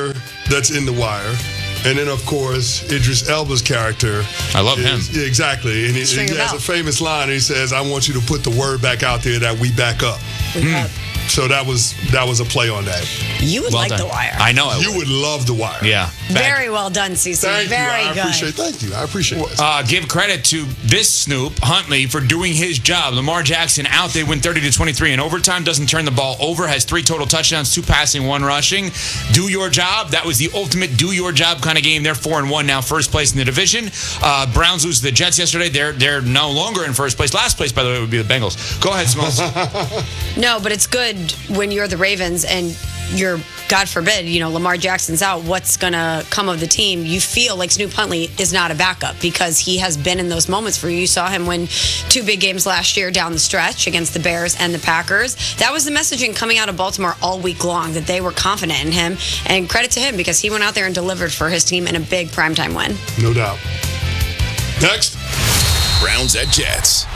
character that's in The Wire. And then, of course, Idris Elba's character. I love him. Yeah, exactly. And he has a famous line. He says, I want you to put the word back out there that we back up. So that was a play on that. You would like done. The Wire. I know I You would love The Wire. Yeah. Very well done, CeCe. Thank Very you. good. Thank you. I appreciate it. Give credit to this Snoop Huntley for doing his job. Lamar Jackson out. They win 30-23 in overtime. Doesn't turn the ball over. Has 3 total touchdowns, 2 passing, 1 rushing. Do your job. That was the ultimate do your job kind of game. They're 4-1 now, first place in the division. Browns lose to the Jets yesterday. They're no longer in first place. Last place, by the way, would be the Bengals. Go ahead, Smalls. No, but it's good when you're the Ravens and you're, God forbid, Lamar Jackson's out. What's going to come of the team? You feel like Snoop Huntley is not a backup because he has been in those moments for you. You saw him win 2 big games last year down the stretch against the Bears and the Packers. That was the messaging coming out of Baltimore all week long, that they were confident in him. And credit to him because he went out there and delivered for his team in a big primetime win. No doubt. Next. Browns at Jets.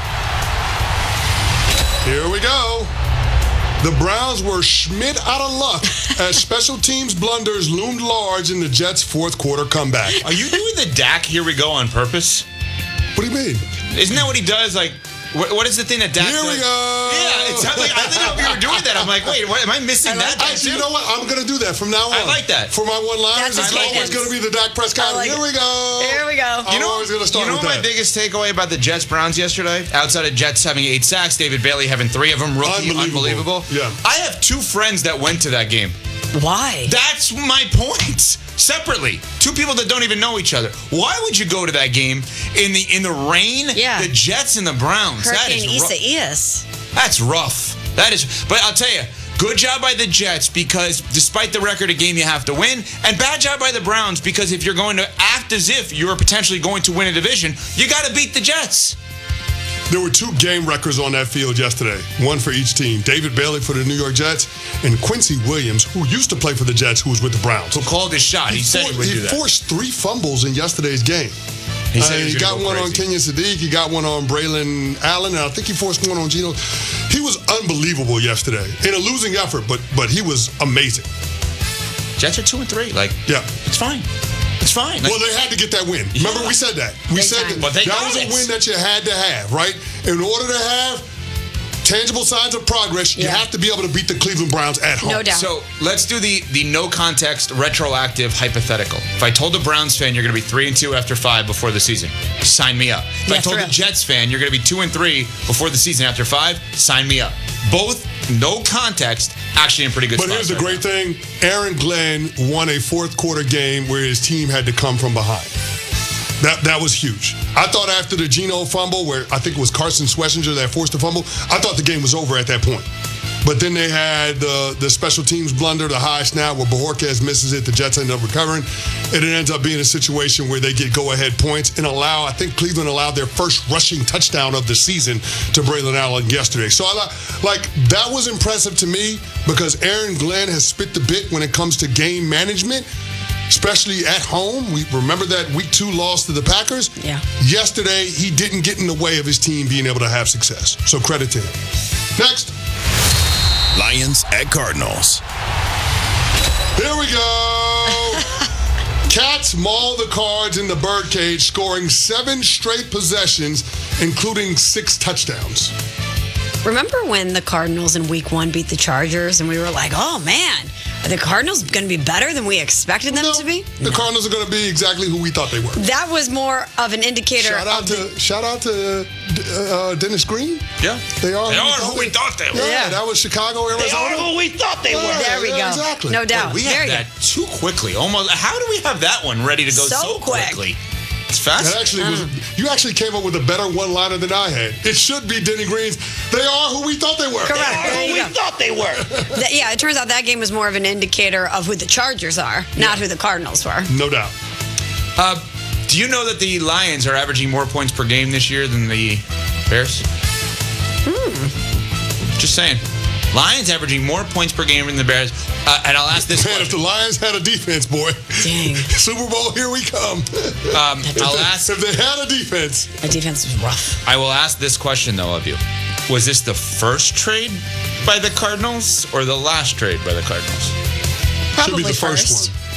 Here we go. The Browns were Schmidt out of luck as special teams blunders loomed large in the Jets' fourth quarter comeback. Are you doing the Dak here we go on purpose? What do you mean? Isn't that what he does? Like, what is the thing that Dak Here does? we go. Yeah, it sounds like I didn't know if you were doing that. I'm like, wait, what, am I missing that? Actually, you know what? I'm going to do that from now on. I like that. For my one-liners, That's it's always going to be the Dak Prescott. Like here we go. Here we go. I'm always going to start with my that. biggest takeaway about the Jets-Browns yesterday? Outside of Jets having 8 sacks, David Bailey having 3 of them, rookie, unbelievable. Yeah. I have 2 friends that went to that game. Why? That's my point. Separately, 2 people that don't even know each other. Why would you go to that game in the rain? Yeah. The Jets and the Browns. Hurricane that is Isaias. That's rough. That is. But I'll tell you, good job by the Jets because despite the record of game you have to win, and bad job by the Browns because if you're going to act as if you're potentially going to win a division, you got to beat the Jets. There were 2 game records on that field yesterday, one for each team. David Bailey for the New York Jets and Quincy Williams, who used to play for the Jets, who was with the Browns. Who called his shot. He said he would do that. He forced 3 fumbles in yesterday's game. He said he got one on Kenyon Sadiq. He got one on Braylon Allen, and I think he forced one on Geno. He was unbelievable yesterday in a losing effort, but he was amazing. Jets are 2-3. Yeah, it's fine. It's fine. Well, they had to get that win. Remember, we said that. We said that was a win that you had to have, right? In order to have tangible signs of progress, you have to be able to beat the Cleveland Browns at home. No doubt. So let's do the no context retroactive hypothetical. If I told a Browns fan you're going to be 3-2 after 5 before the season, sign me up. If I told a Jets fan you're going to be 2-3 before the season after 5, sign me up. Both no context, actually in pretty good spots. But here's the great thing. Aaron Glenn won a fourth quarter game where his team had to come from behind. That was huge. I thought after the Geno fumble, where I think it was Carson Schlesinger that forced the fumble, I thought the game was over at that point. But then they had the special teams blunder, the high snap where Bojorquez misses it. The Jets end up recovering. And it ends up being a situation where they get go-ahead points and I think Cleveland allowed their first rushing touchdown of the season to Braylon Allen yesterday. So that was impressive to me because Aaron Glenn has spit the bit when it comes to game management, especially at home. We remember that week 2 loss to the Packers. Yeah. Yesterday, he didn't get in the way of his team being able to have success. So credit to him. Next. Lions at Cardinals. Here we go. Cats maul the Cards in the birdcage, scoring 7 straight possessions, including 6 touchdowns. Remember when the Cardinals in week 1 beat the Chargers and we were like, oh man, are the Cardinals going to be better than we expected them to be? The Cardinals are going to be exactly who we thought they were. That was more of an indicator. Shout out to Dennis Green. Yeah. They are who we thought they were. Yeah, that was Chicago, Arizona. They are who we thought they were. There we go. Exactly. No doubt. We had that too quickly. Almost. How do we have that one ready to go so quickly? It's fast. You actually came up with a better one-liner than I had. It should be Denny Green's. They are who we thought they were. Correct. They are who we thought they were. Yeah, it turns out that game was more of an indicator of who the Chargers are, not who the Cardinals were. No doubt. Do you know that the Lions are averaging more points per game this year than the Bears? Just saying. Lions averaging more points per game than the Bears. And I'll ask this question. If the Lions had a defense, boy. Dang. Super Bowl, here we come. If they had a defense. That defense was rough. I will ask this question, though, of you. Was this the first trade by the Cardinals or the last trade by the Cardinals? Probably Should be the first one.